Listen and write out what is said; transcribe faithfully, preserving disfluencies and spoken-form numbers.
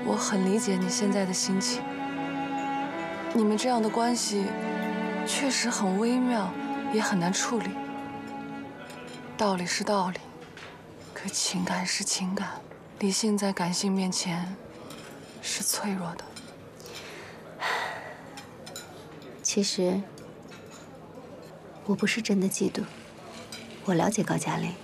我很理解你现在的心情。你们这样的关系确实很微妙，也很难处理。道理是道理，可情感是情感，理性在感性面前是脆弱的。 其实我不是真的嫉妒，我了解高佳玲，